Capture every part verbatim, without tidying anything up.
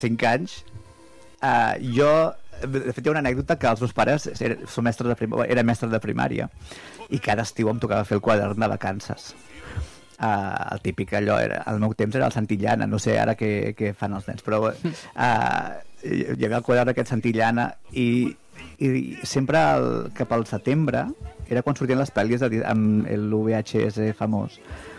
cinc anys, uh, jo, de fet hi ha una anècdota que els meus pares era, són mestres de prim, era mestre de primària i cada estiu em tocava fer el quadern de vacances. Uh, el típic allò era, al meu temps era el Santillana, no sé ara què, què fan els nens, però uh, hi havia el quadern aquest Santillana i, i sempre el, cap al setembre era quan sortien les pel·lis de, amb l'U V H S famós,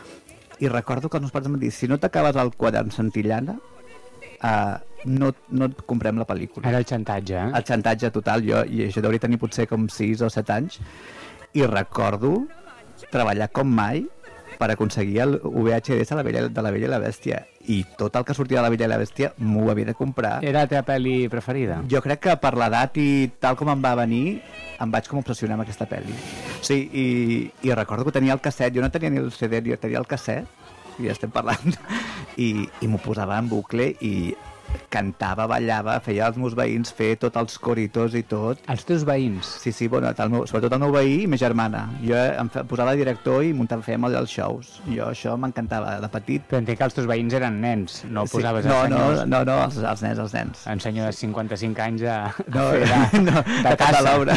i recordo que els meus pares em van dir, si no t'acabes el quadern Santillana uh, no, no et comprem la pel·lícula. Era el xantatge, eh? El xantatge total, jo, i això hauria tenir potser com sis o set anys, i recordo treballar com mai per aconseguir el V H S de la Bella, de la Bella i la Bèstia, i tot el que sortia de la Bella i la Bèstia m'ho havia de comprar. Era la teva pel·li preferida? Jo crec que per l'edat i tal com em va venir em vaig com obsessionar amb aquesta pel·li. Sí, i, i recordo que tenia el casset, jo no tenia ni el C D, jo tenia el casset, i ja estem parlant, i, i m'ho posava en bucle i cantava, ballava, feia els meus veïns fer tots els coritos i tot. Els teus veïns? Sí, sí, bueno, el meu, sobretot el meu veí i ma germana. Jo em posava director i muntava, fèiem els shows. Jo això m'encantava de petit. Però entenc que els teus veïns eren nens, no sí. posaves no, els senyors... No, no, no, els, els nens, els nens. Un senyor de cinquanta-cinc anys a... No, era, no, de, de casa. Laura.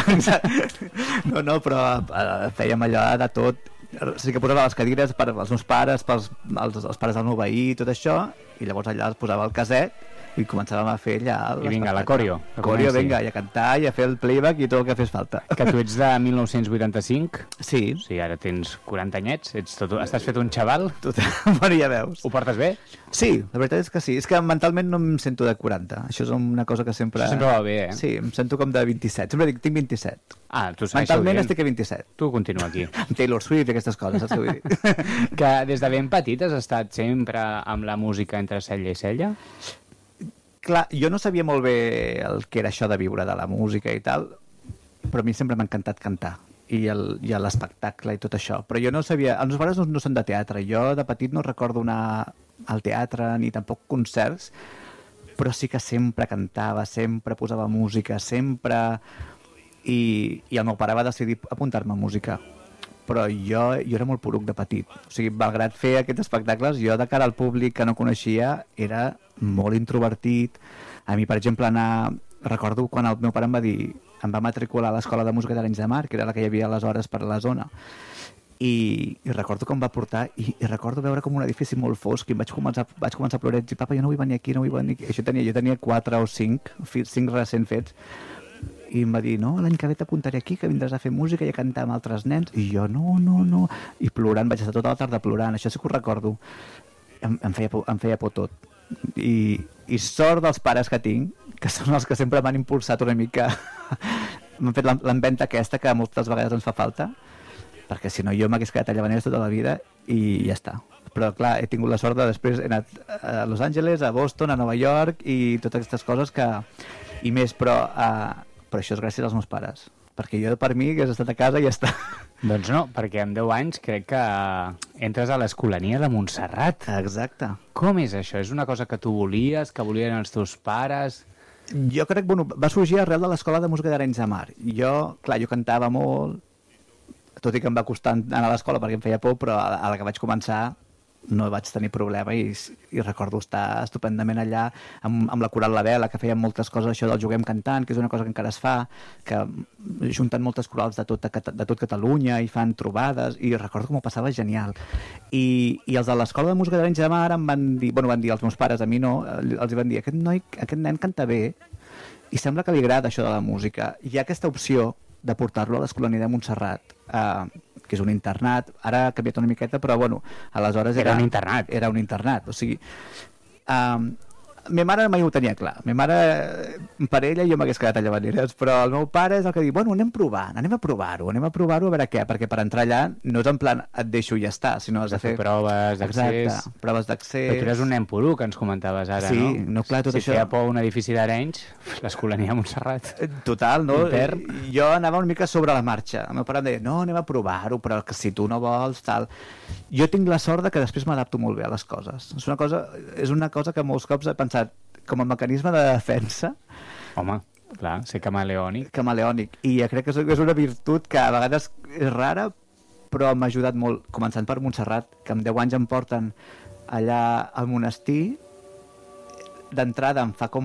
No, no, però uh, fèiem allò de tot. O sigui que posava les cadires per als meus pares, pels els, els pares del meu veí, tot això, i llavors allà es posava el casset i començàvem a fer allà... I vinga, la corio. Corio, vinga, i a cantar, i a fer el playback i tot el que fes falta. Que tu ets de mil nou-cents vuitanta-cinc? Sí. O sigui, ara tens quaranta anyets, ets tot, estàs fet un xaval? Tot, bueno, ja veus. Ho portes bé? Sí, la veritat és que sí. És que mentalment no em sento de quaranta. Això és una cosa que sempre... Això sempre va bé, eh? Sí, em sento com de vint-i-set. Sempre dic, tinc vint-i-set. Ah, tu segueixes mentalment dient. Estic a vint-i-set. Tu continua aquí. Amb Taylor Swift i aquestes coses, saps què vull dir? Que des de ben petit has estat sempre amb la música entre cella i cella? Clar, jo no sabia molt bé el que era això de viure de la música i tal, però a mi sempre m'ha encantat cantar i l'espectacle i tot això, però jo no sabia, els meus pares no, no són de teatre, jo de petit no recordo anar al teatre ni tampoc concerts, però sí que sempre cantava, sempre posava música, sempre, i, i el meu pare va decidir apuntar-me a música, però jo, jo era molt poruc de petit, o sigui, malgrat fer aquests espectacles, jo de cara al públic que no coneixia era molt introvertit. A mi, per exemple, anar... recordo quan el meu pare em va dir, em va matricular a l'Escola de Música d'Arenys de Mar, que era la que hi havia aleshores per la zona, i, i recordo com va portar, i, i recordo veure com un edifici molt fosc, i vaig començar, vaig començar a plorar i dir, papa, jo no vull venir aquí, no vull venir aquí. Això tenia, jo tenia quatre o cinc, cinc recent fets, i em va dir, no, l'any que ve t'apuntaré aquí, que vindràs a fer música i a cantar amb altres nens, i jo, no, no, no, i plorant, vaig estar tota la tarda plorant, això sí que ho recordo, em, em, feia, por, em feia por tot, i, i sort dels pares que tinc, que són els que sempre m'han impulsat una mica, m'han fet l'embenta aquesta que moltes vegades ens fa falta, perquè si no jo m'hagués quedat a Llavaneres tota la vida i ja està. Però clar, he tingut la sort de després he anat a Los Angeles, a Boston, a Nova York i totes aquestes coses que... i més, però, uh, però això és gràcies als meus pares, perquè jo per mi hagués estat a casa i ja està. Doncs no, perquè amb deu anys crec que entres a l'Escolania de Montserrat. Exacte. Com és això? És una cosa que tu volies, que volien els teus pares? Jo crec que bueno, va sorgir arrel de l'Escola de Música d'Arenys de Mar. Jo, clar, jo cantava molt, tot i que em va costar anar a l'escola perquè em feia por, però a la que vaig començar no vaig tenir problema i, i recordo estar estupendament allà amb, amb la coral La Vela, que feien moltes coses, això del Juguem Cantant, que és una cosa que encara es fa, que junten moltes corals de tot, de tot Catalunya i fan trobades, i recordo que m'ho passava genial. I, i els de l'Escola de Música d'Arenys de Mar em van dir, bueno, van dir els meus pares, a mi no, els van dir, aquest noi, aquest nen canta bé i sembla que li agrada això de la música. Hi ha aquesta opció de portar-lo a l'Escolania de Montserrat, eh, que és un internat, ara ha canviat una miqueta, però bueno, aleshores era, era un internat. Era un internat, o sigui... Um, ma mare mai ho tenia clar. Ma mare, per ella, jo m'hagués quedat a Llavaneres, però el meu pare és el que diu, bueno, anem provant, anem a provar-ho, anem a provar-ho a veure què, perquè per entrar allà no és en plan et deixo i ja està, sinó has de fer... proves d'accés. Exacte, proves d'accés. Però tu eres un nen purú, que ens comentaves ara, sí, no? Sí, no, clar, tot si això... feia por un edifici d'Arenys, l'Escolania de Montserrat. Total, no? Jo anava una mica sobre la marxa. El meu pare em deia, no, anem a provar-ho, però que si tu no vols, tal... Jo tinc la sort de que després m'adapto molt bé a les coses. És una cosa, és una cosa que molts cops he pensat, com a mecanisme de defensa... Home, clar, ser camaleònic. Camaleònic. I ja crec que és una virtut que a vegades és rara, però m'ha ajudat molt, començant per Montserrat, que amb deu anys em porten allà al monestir. d'entrada em fa com